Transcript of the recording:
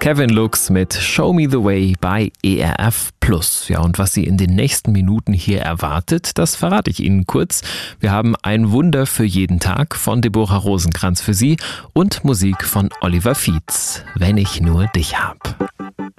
Kevin Lux mit Show Me the Way bei ERF Plus. Ja, und was Sie in den nächsten Minuten hier erwartet, das verrate ich Ihnen kurz. Wir haben ein Wunder für jeden Tag von Deborah Rosenkranz für Sie und Musik von Oliver Fietz. Wenn ich nur dich hab.